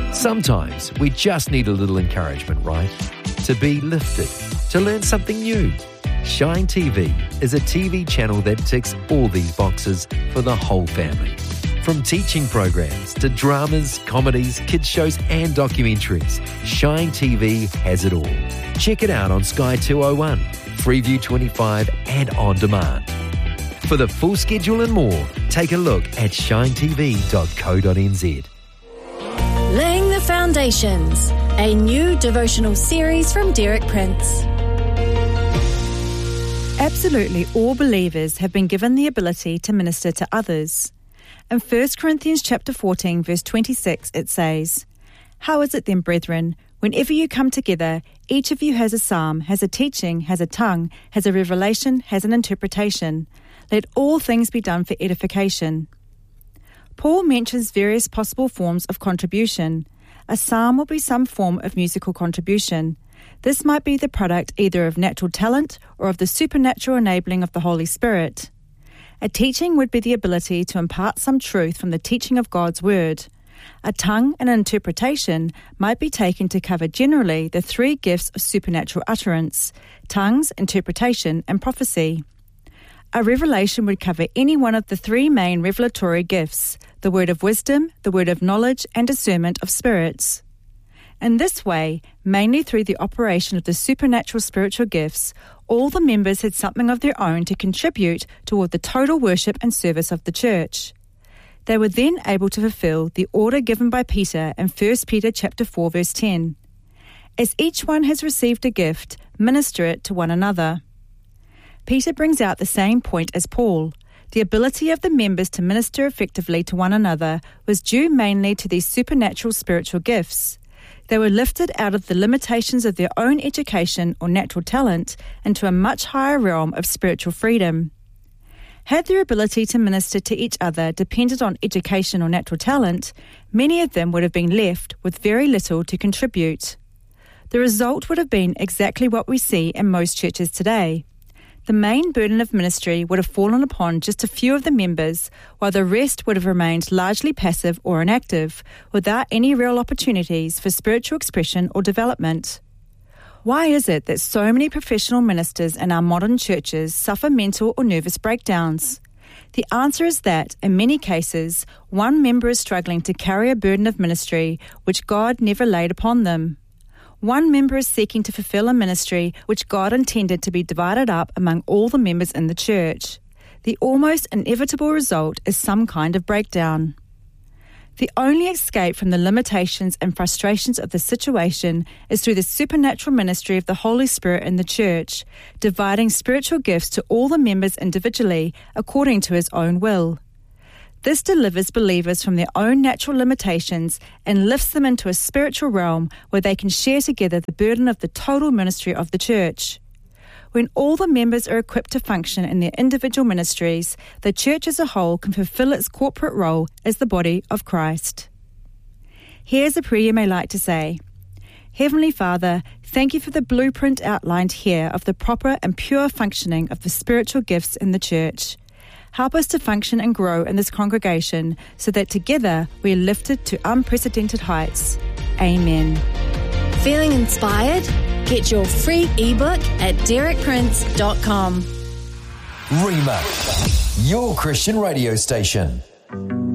Sometimes we just need a little encouragement, right? To be lifted, to learn something new. Shine TV is a TV channel that ticks all these boxes for the whole family. From teaching programs to dramas, comedies, kids shows and documentaries, Shine TV has it all. Check it out on Sky 201, Freeview 25 and on demand. For the full schedule and more, take a look at shinetv.co.nz. Laying the Foundations, a new devotional series from Derek Prince. Absolutely all believers have been given the ability to minister to others. In 1 Corinthians chapter 14, verse 26, it says, "How is it then, brethren, whenever you come together, each of you has a psalm, has a teaching, has a tongue, has a revelation, has an interpretation. Let all things be done for edification." Paul mentions various possible forms of contribution. A psalm will be some form of musical contribution. This might be the product either of natural talent or of the supernatural enabling of the Holy Spirit. A teaching would be the ability to impart some truth from the teaching of God's Word. A tongue and an interpretation might be taken to cover generally the three gifts of supernatural utterance: tongues, interpretation, and prophecy. A revelation would cover any one of the three main revelatory gifts: the word of wisdom, the word of knowledge, and discernment of spirits. In this way, mainly through the operation of the supernatural spiritual gifts, all the members had something of their own to contribute toward the total worship and service of the church. They were then able to fulfill the order given by Peter in 1 Peter chapter 4, verse 10. As each one has received a gift, minister it to one another. Peter brings out the same point as Paul. The ability of the members to minister effectively to one another was due mainly to these supernatural spiritual gifts. They were lifted out of the limitations of their own education or natural talent into a much higher realm of spiritual freedom. Had their ability to minister to each other depended on education or natural talent, many of them would have been left with very little to contribute. The result would have been exactly what we see in most churches today. The main burden of ministry would have fallen upon just a few of the members, while the rest would have remained largely passive or inactive, without any real opportunities for spiritual expression or development. Why is it that so many professional ministers in our modern churches suffer mental or nervous breakdowns? The answer is that, in many cases, one member is struggling to carry a burden of ministry which God never laid upon them. One member is seeking to fulfill a ministry which God intended to be divided up among all the members in the church. The almost inevitable result is some kind of breakdown. The only escape from the limitations and frustrations of the situation is through the supernatural ministry of the Holy Spirit in the church, dividing spiritual gifts to all the members individually according to His own will. This delivers believers from their own natural limitations and lifts them into a spiritual realm where they can share together the burden of the total ministry of the church. When all the members are equipped to function in their individual ministries, the church as a whole can fulfill its corporate role as the body of Christ. Here's a prayer you may like to say. Heavenly Father, thank you for the blueprint outlined here of the proper and pure functioning of the spiritual gifts in the church. Help us to function and grow in this congregation so that together we are lifted to unprecedented heights. Amen. Feeling inspired? Get your free ebook at derekprince.com. Rhema, your Christian radio station.